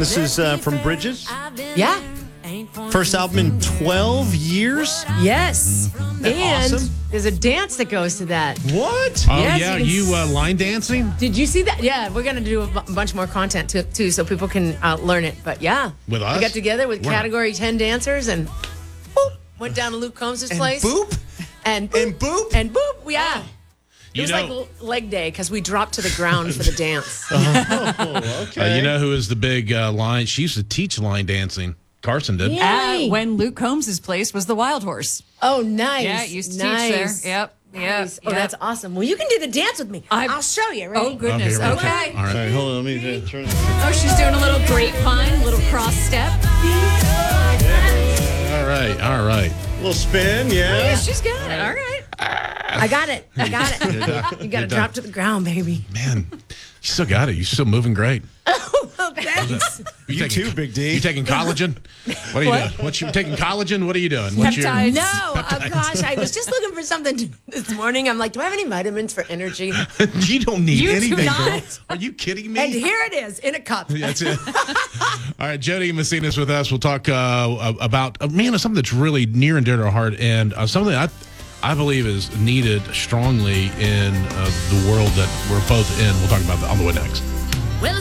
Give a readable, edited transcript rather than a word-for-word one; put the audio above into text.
This is from Bridges. Yeah. First album in 12 years. Yes. And awesome? there's a dance that goes to that. What? Oh, Yes, yeah. you You can line dancing Did you see that? Yeah, we're going to do a bunch more content too so people can learn it. But yeah. With us? We got together with We're not- Category 10 dancers and boop, went down to Luke Combs' place. Boop. And boop. And boop? And boop. Yeah. It You was know- like leg day because we dropped to the ground for the dance. Okay. you know who is the big line? She used to teach line dancing. Carson did. Yeah. When Luke Combs' place was the Wild Horse. Oh, nice. Yeah, used to nice. teach there. Yep. Nice. Oh, Yep. that's awesome. Well, you can do the dance with me. I'll show you. Ready? Oh, goodness. here we go. Okay. All right. Hold on, let me turn. Oh, she's doing a little grapevine, a little cross step. All right. All right. Little spin, Yeah, yeah. she's got it. All right. I got it. I got it. You got to drop to the ground, baby. Man, you still got it. You're still moving great. Oh, thanks. You too, Big D. You taking collagen? What are you doing? You taking collagen? What are you doing? What's your Peptides. No, oh gosh, I was just looking for something this morning. I'm like, do I have any vitamins for energy? You don't need You do anything, not. girl. Are you kidding me? And here it is in a cup. That's it. All right, Jody Messina's with us. We'll talk about something that's really near and dear to our heart, and something that I believe is needed strongly in the world that we're both in. We'll talk about that on the way next.